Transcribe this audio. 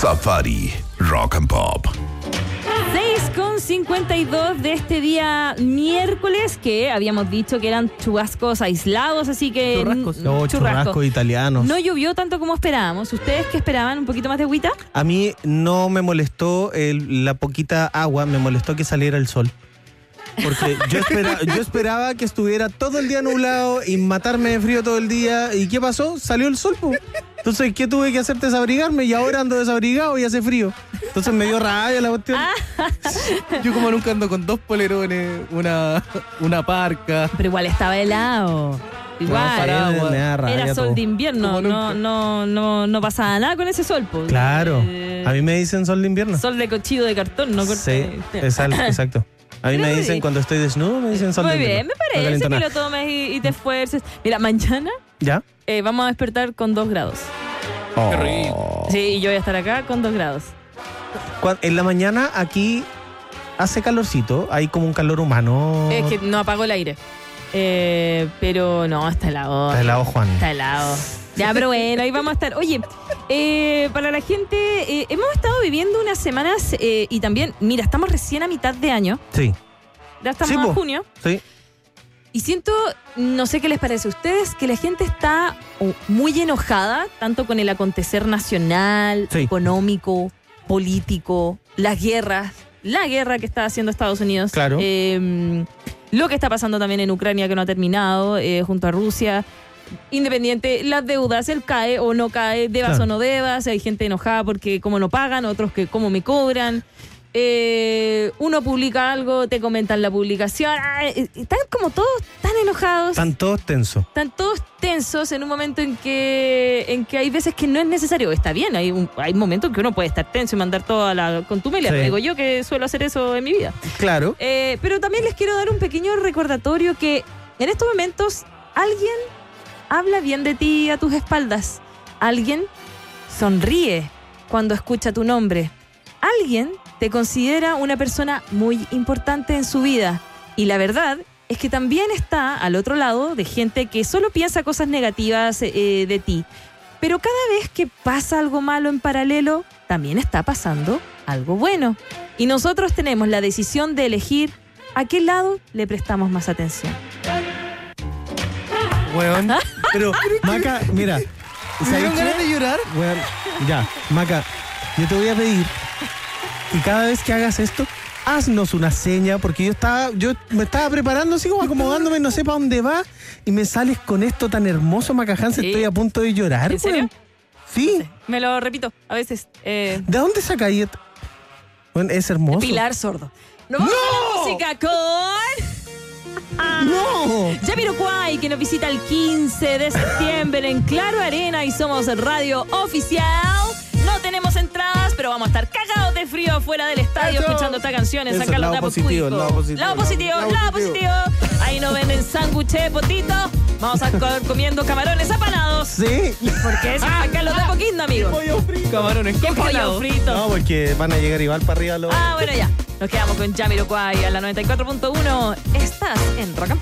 Safari Rock and Pop. 6:52 de este día miércoles, que habíamos dicho que eran chubascos aislados, así que... Churrascos italianos. No llovió tanto como esperábamos. ¿Ustedes qué esperaban? ¿Un poquito más de agüita? A mí no me molestó la poquita agua, me molestó que saliera el sol. Porque yo esperaba que estuviera todo el día nublado y matarme de frío todo el día. ¿Y qué pasó? Salió el sol, po. Entonces, ¿qué tuve que hacer? Desabrigarme, y ahora ando desabrigado y hace frío. Entonces me dio rabia la cuestión. Yo como nunca ando con 2 polerones, una parca. Pero igual estaba helado. Igual. Me da rabia Era sol todo. de invierno. No pasaba nada con ese sol, po. Claro. A mí me dicen sol de invierno. Sol de cochillo de cartón, ¿no? Sí, exacto. A mí Pero me dicen cuando estoy desnudo, me dicen sol de muy invierno. bien, me parece que lo tomes y te esfuerces. Mira, mañana ¿Ya? vamos a despertar con 2 grados. Qué rico. Sí, y yo voy a estar acá con 2 grados. En la mañana aquí hace calorcito, hay como un calor humano. Es que no apago el aire. Pero no, está helado. Está helado, Juan. Está helado. Ya, pero bueno, ahí vamos a estar. Oye, para la gente, hemos estado viviendo unas semanas y también, mira, estamos recién a mitad de año. Sí. Ya estamos Sí, en po. junio. Sí. Y siento, no sé qué les parece a ustedes, que la gente está muy enojada, tanto con el acontecer nacional, Sí. económico, político, la guerra que está haciendo Estados Unidos. Claro. Lo que está pasando también en Ucrania, que no ha terminado, junto a Rusia. Independiente, las deudas, el cae o no cae, debas Claro. o no debas. Hay gente enojada porque cómo no pagan, otros que cómo me cobran. Uno publica algo, te comentan la publicación. Están como todos tan enojados. Están todos tensos. Están todos tensos en un momento en que hay veces que no es necesario. Está bien, hay momentos en que uno puede estar tenso y mandar todo a la contumelia. Sí. Digo yo que suelo hacer eso en mi vida. Claro. Pero también les quiero dar un pequeño recordatorio que en estos momentos alguien habla bien de ti a tus espaldas. Alguien sonríe cuando escucha tu nombre. Alguien te considera una persona muy importante en su vida. Y la verdad es que también está al otro lado de gente que solo piensa cosas negativas de ti. Pero cada vez que pasa algo malo en paralelo, también está pasando algo bueno. Y nosotros tenemos la decisión de elegir a qué lado le prestamos más atención. Weón. Pero, Maca, mira. ¿Me ¿sabes dieron qué? ganas de llorar? Weón, ya, Maca, yo te voy a pedir que cada vez que hagas esto, haznos una seña, porque yo me estaba preparando así como acomodándome, no sé para dónde va, y me sales con esto tan hermoso, Maca Hansen, Sí. estoy a punto de llorar. ¿En serio? weón. Sí. Me lo repito a veces. ¿De dónde sacáis esto? Bueno, es hermoso. Pilar Sordo. ¡No! Vamos a la música con... ¡No! Jamiroquai, que nos visita el 15 de septiembre en Claro Arena y somos radio oficial. No tenemos entradas, pero vamos a estar cagados de frío afuera del estadio Eso. escuchando esta canción en Eso, San Carlos lado de positivo, Apoquindo. lado positivo, Lado positivo. Ahí nos venden sándwiches de potito. Vamos a estar comiendo camarones apanados. Sí. Porque es San Carlos de Apoquindo, amigo. Camarones ¿Qué pollo congelados. frito? No, porque van a llegar igual para arriba los... Bueno, ya. Nos quedamos con Jamiroquai a la 94.1. Estás en Rock and Pop.